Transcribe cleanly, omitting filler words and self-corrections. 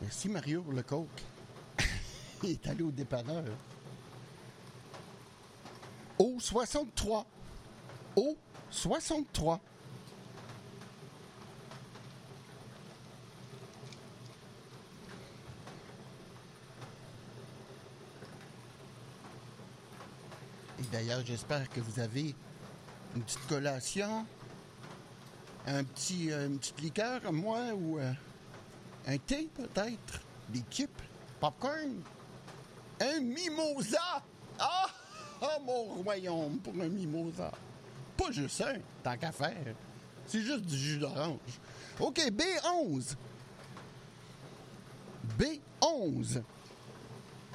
Merci Mario pour le coke. Il est allé au dépanneur. Au 63. Au 63. Et d'ailleurs, j'espère que vous avez une petite collation, une petite liqueur comme moi, ou un thé peut-être, des chips, popcorn, un mimosa. Ah! Ah, mon royaume pour un mimosa. Pas juste un, tant qu'à faire. C'est juste du jus d'orange. OK, B11. B11.